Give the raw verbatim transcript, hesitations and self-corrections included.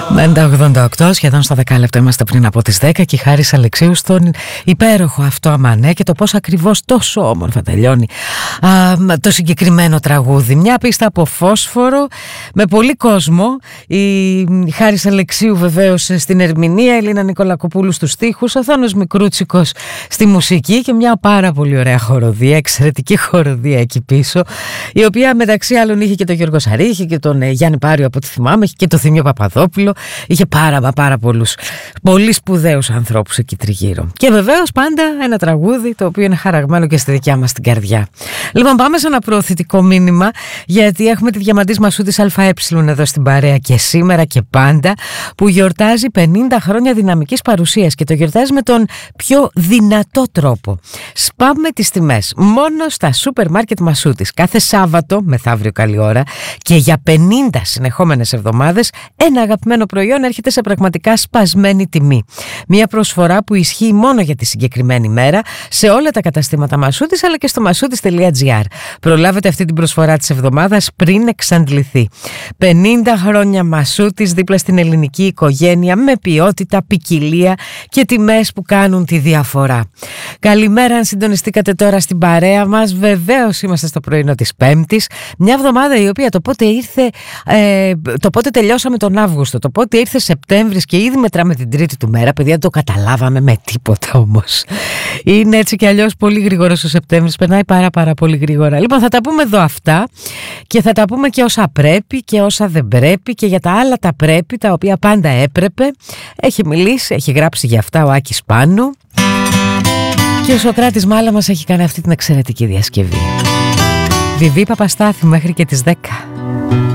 ενενήντα ογδόντα οκτώ, σχεδόν στα δέκα λεπτά είμαστε πριν από τις δέκα και η Χάρης Αλεξίου στον υπέροχο αυτό αμανέ και το πώς ακριβώς τόσο όμορφα τελειώνει α, το συγκεκριμένο τραγούδι. Μια πίστα από φόσφορο με πολύ κόσμο. Η Χάρης Αλεξίου βεβαίως στην ερμηνεία, η Ελίνα Νικολακοπούλου στους στίχους, ο Θάνος Μικρούτσικος στη μουσική και μια πάρα πολύ ωραία χοροδία, εξαιρετική χοροδία εκεί πίσω, η οποία μεταξύ άλλων είχε και τον Γιώργο Σαρή, είχε και τον ε, Γιάννη Πάριο από ό,τι θυμάμαι, είχε και τον Θήμιο Παπαδόπουλο, είχε πάρα πάρα πολλούς πολύ σπουδαίους ανθρώπους εκεί τριγύρω. Και βεβαίως πάντα ένα τραγούδι το οποίο είναι χαραγμένο και στη δικιά μας την καρδιά. Λοιπόν, πάμε σε ένα προωθητικό μήνυμα, γιατί έχουμε τη Διαμαντής Μασούτης ΑΕ εδώ στην παρέα και σήμερα και πάντα, που γιορτάζει πενήντα χρόνια δυναμικής παρουσίας και το γιορτάζει με τον πιο δυνατό τρόπο. Σπάμε τις τιμές μόνο στα σούπερ μάρκετ Μασούτης κάθε Σάββατο, μεθαύριο καλή ώρα, και για πενήντα συνεχόμενες εβδομάδες ένα αγαπημένο προϊόν έρχεται σε πραγματικά σπασμένη τιμή. Μια προσφορά που ισχύει μόνο για τη συγκεκριμένη μέρα σε όλα τα καταστήματα Μασούτης, αλλά και στο μασούτης τελεία τζι άρ. Προλάβετε αυτή την προσφορά της εβδομάδας πριν εξαντληθεί. πενήντα χρόνια Μασούτης δίπλα στην ελληνική οικογένεια, με ποιότητα, ποικιλία και τιμές που κάνουν τη διαφορά. Καλημέρα, αν συντονιστήκατε τώρα στην παρέα μας. Βεβαίως είμαστε στο πρωινό της Πέμπτης, μια εβδομάδα η οποία το πότε ήρθε, ε, το πότε τελειώσαμε τον Αύγουστο, το πότε ήρθε Σεπτέμβρης και ήδη μετράμε την τρίτη του μέρα. Παιδιά, δεν το καταλάβαμε με τίποτα όμως. Είναι έτσι κι αλλιώς πολύ γρήγορος ο Σεπτέμβρης, περνάει πάρα πάρα πολύ γρήγορα. Λοιπόν, θα τα πούμε εδώ αυτά και θα τα πούμε και όσα πρέπει και όσα δεν πρέπει και για τα άλλα τα πρέπει, τα οποία πάντα έπρεπε. Έχει μιλήσει, έχει γράψει για αυτά ο Άκης Πάνου και ο Σωκράτης Μάλα μας έχει κάνει αυτή την εξαιρετική διασκευή. Βιβί Παπαστάθη μέχρι και τις δέκα.